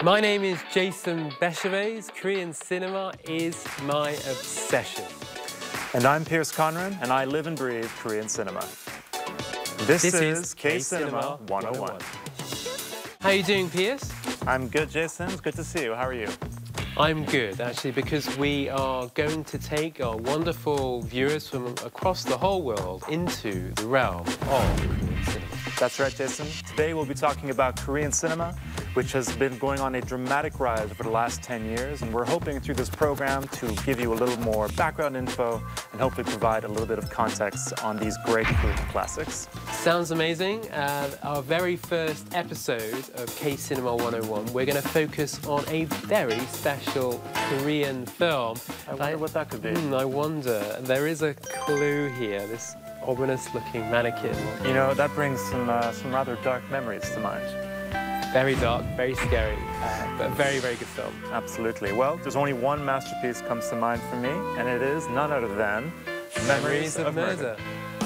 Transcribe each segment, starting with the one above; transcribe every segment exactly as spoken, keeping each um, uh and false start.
My name is Jason Bechevaise. Korean cinema is my obsession. And I'm Piers Conran, and I live and breathe Korean cinema. This, this is, is K-Cinema one oh one. How are you doing, Piers? I'm good, Jason. It's good to see you. How are you? I'm good, actually, because we are going to take our wonderful viewers from across the whole world into the realm of Korean cinema. That's right, Jason. Today we'll be talking about Korean cinema, which has been going on a dramatic rise over the last ten years, and we're hoping through this program to give you a little more background info and hopefully provide a little bit of context on these great Korean classics. Sounds amazing. Uh, our very first episode of K-Cinema one oh one, we're going to focus on a very special Korean film. I wonder I, what that could be. Mm, I wonder. There is a clue here, this ominous-looking mannequin. You know, that brings some, uh, some rather dark memories to mind. Very dark, very scary, uh, but very, very good film. Absolutely. Well, there's only one masterpiece comes to mind for me, and it is none other than Memories, Memories of, of Murder. Murder.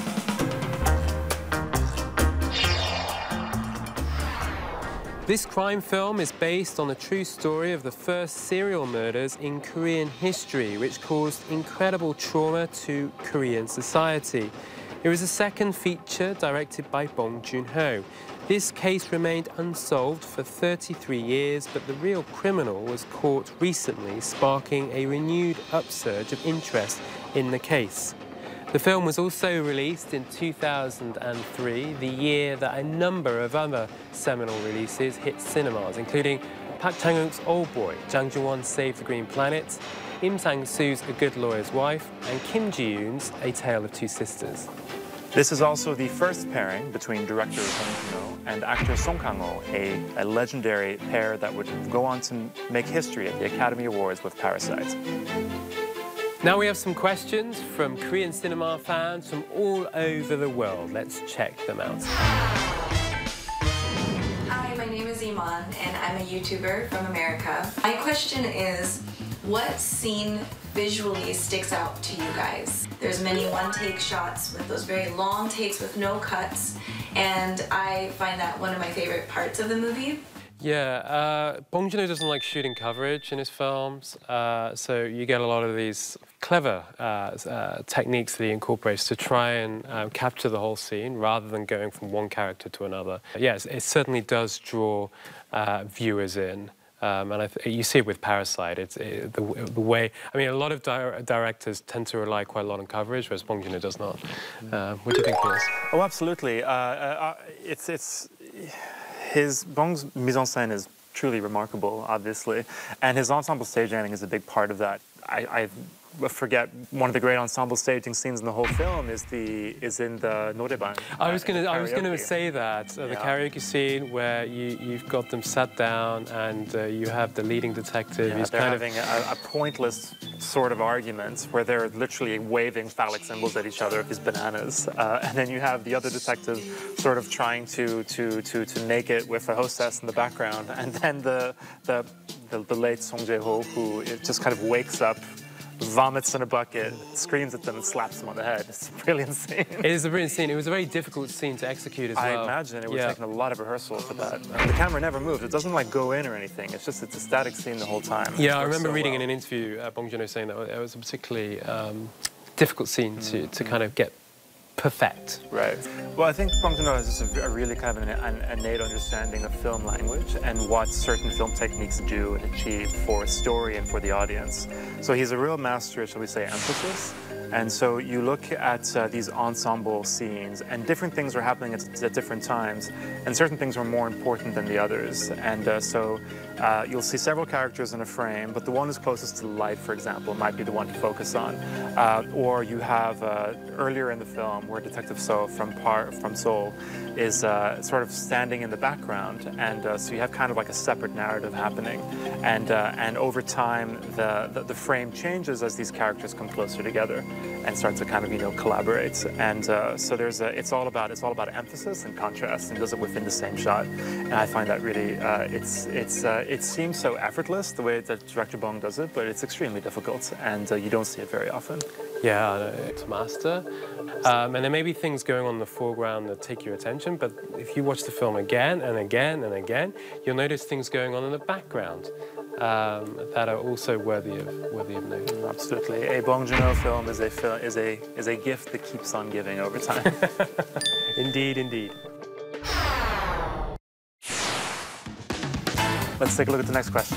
This crime film is based on the true story of the first serial murders in Korean history, which caused incredible trauma to Korean society. It was the second feature directed by Bong Joon-ho. This case remained unsolved for thirty-three years, but the real criminal was caught recently, sparking a renewed upsurge of interest in the case. The film was also released in two thousand three, the year that a number of other seminal releases hit cinemas, including Park Chan-wook's Old Boy, Jang Joo-won's Save the Green Planet, Im Sang-soo's A Good Lawyer's Wife, and Kim Ji-yoon's A Tale of Two Sisters. This is also the first pairing between director Bong Joon-ho and actor Song Kang-ho, a, a legendary pair that would go on to make history at the Academy Awards with Parasite. Now we have some questions from Korean cinema fans from all over the world. Let's check them out. Hi, my name is Iman, and I'm a YouTuber from America. My question is, what scene visually sticks out to you guys? There's many one-take shots with those very long takes with no cuts, and I find that one of my favorite parts of the movie. Yeah, uh, Bong Joon-ho doesn't like shooting coverage in his films, uh, so you get a lot of these clever uh, uh, techniques that he incorporates to try and um, capture the whole scene rather than going from one character to another. Yes, it certainly does draw uh, viewers in. Um, and I th you see it with Parasite. It's it, the, the way. I mean, a lot of di directors tend to rely quite a lot on coverage, whereas Bong Joon-ho does not. Uh, what do you think, Piers? Oh, absolutely. Uh, uh, it's it's his Bong's mise en scène is truly remarkable, obviously, and his ensemble staging is a big part of that. I, I forget one of the great ensemble staging scenes in the whole film is the is in the noraebang. I was gonna I was gonna say that uh, the yeah. karaoke scene where you you've got them sat down and uh, you have the leading detective. Yeah, he's they're kind having of a, a pointless sort of argument where they're literally waving phallic symbols at each other with these bananas, uh, and then you have the other detective sort of trying to to to to make it with a hostess in the background, and then the the the, the late Song Jae-ho, who it just kind of wakes up, vomits in a bucket, screams at them and slaps them on the head. It's a brilliant scene. It is a brilliant scene. It was a very difficult scene to execute as well. I imagine it would yeah. have taken a lot of rehearsal for that. The camera never moves. It doesn't like go in or anything. It's just it's a static scene the whole time. Yeah, I remember so reading well. in an interview uh, Bong Joon-ho saying that it was a particularly um, difficult scene to, mm-hmm. to kind of get perfect. Right. Well, I think Bong Joon-ho has just a, a really kind of an, an innate understanding of film language and what certain film techniques do and achieve for a story and for the audience. So he's a real master, shall we say, emphasis. And so you look at uh, these ensemble scenes, and different things are happening at, at different times, and certain things are more important than the others. And uh, so uh, you'll see several characters in a frame, but the one who's closest to the light, for example, might be the one to focus on. Uh, or you have uh, earlier in the film where Detective So from Par from Seoul is uh, sort of standing in the background, and uh, so you have kind of like a separate narrative happening. And uh, and over time, the, the the frame changes as these characters come closer together. and start to kind of, you know, collaborate. And uh, so there's a, it's all about it's all about emphasis and contrast, and does it within the same shot. And I find that really uh, it's it's uh, it seems so effortless the way that director Bong does it, but it's extremely difficult, and uh, you don't see it very often. Yeah, I know, it's master. Um, and there may be things going on in the foreground that take your attention, but if you watch the film again and again and again, you'll notice things going on in the background um, that are also worthy of worthy of note. Absolutely, a Bong Joon-ho film is a film is a is a gift that keeps on giving over time. Indeed, indeed. Let's take a look at the next question.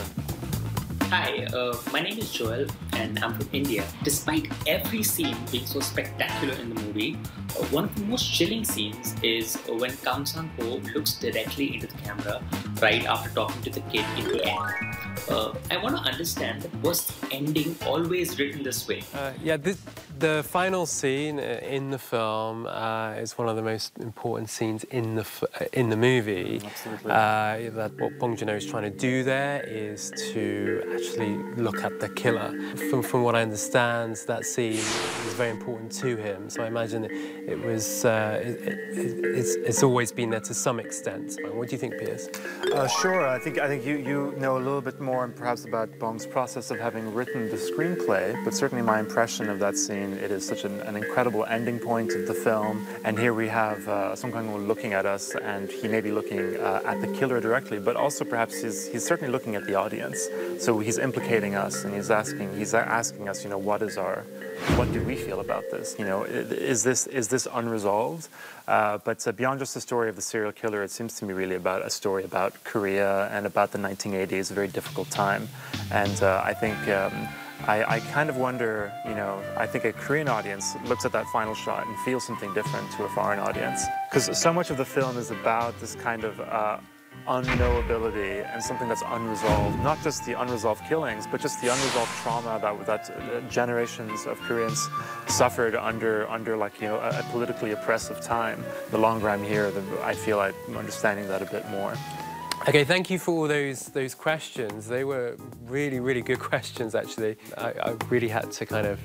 Hi, uh, my name is Joel and I'm from India. Despite every scene being so spectacular in the movie, uh, one of the most chilling scenes is when Kang Sang-ho looks directly into the camera right after talking to the kid in the end. Uh, I want to understand, was the ending always written this way? Uh, yeah, this, the final scene in the film uh, is one of the most important scenes in the f in the movie. Absolutely. Uh, that what Bong Joon-ho is trying to do there is to actually look at the killer. From, from what I understand, that scene is very important to him. So I imagine it, it was uh, it, it, it's, it's always been there to some extent. What do you think, Piers? Uh, sure. I think I think you you know a little bit more, perhaps, about Bong's process of having written the screenplay. But certainly, my impression of that scene, it is such an, an incredible ending point of the film. And here we have uh, Song Kang-ho looking at us, and he may be looking uh, at the killer directly, but also perhaps he's he's certainly looking at the audience. So he's implicating us, and he's asking he's asking us, you know, what is our what do we feel about this? You know, is this is this unresolved? Uh, but uh, beyond just the story of the serial killer, it seems to me really about a story about Korea and about the nineteen eighties, a very difficult time. And uh, I think um, I, I kind of wonder, you know, I think a Korean audience looks at that final shot and feels something different to a foreign audience. Because so much of the film is about this kind of uh, unknowability and something that's unresolved. Not just the unresolved killings, but just the unresolved trauma that that uh, generations of Koreans suffered under under like you know a, a politically oppressive time. The longer I'm here, the, I feel I'm understanding that a bit more. Okay, thank you for all those those questions. They were really, really good questions, actually. I, I really had to kind of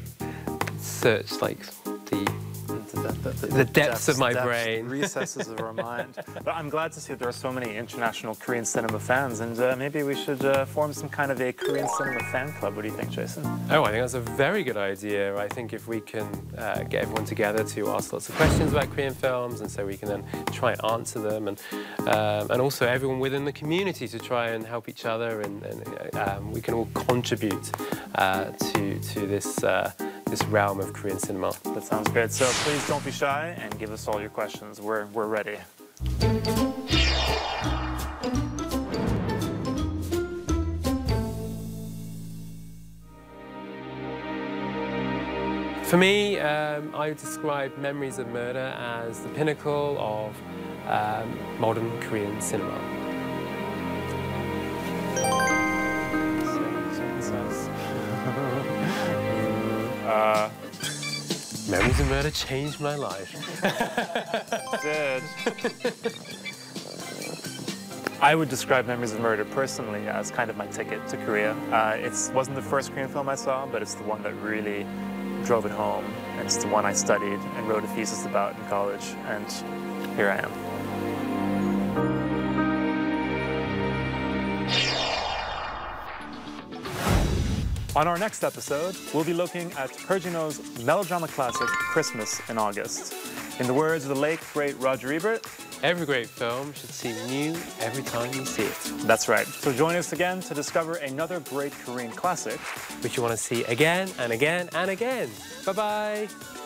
search like the The, the, the, the depths of my depths, brain. recesses of our mind. But I'm glad to see that there are so many international Korean cinema fans, and uh, maybe we should uh, form some kind of a Korean cinema fan club. What do you think, Jason? Oh, I think that's a very good idea. I think if we can uh, get everyone together to ask lots of questions about Korean films, and so we can then try and answer them, and um, and also everyone within the community to try and help each other, and, and um, we can all contribute uh, to to this. Uh, this realm of Korean cinema. That sounds great. So please don't be shy and give us all your questions. We're, we're ready. For me, um, I would describe Memories of Murder as the pinnacle of um, modern Korean cinema. Uh, Memories of Murder changed my life. did. I would describe Memories of Murder personally as kind of my ticket to Korea. Uh, it wasn't the first Korean film I saw, but it's the one that really drove it home. And it's the one I studied and wrote a thesis about in college, and here I am. On our next episode, we'll be looking at Heo Jin-ho's melodrama classic, Christmas in August. In the words of the late, great Roger Ebert, every great film should seem new every time you see it. That's right. So join us again to discover another great Korean classic, which you want to see again and again and again. Bye-bye.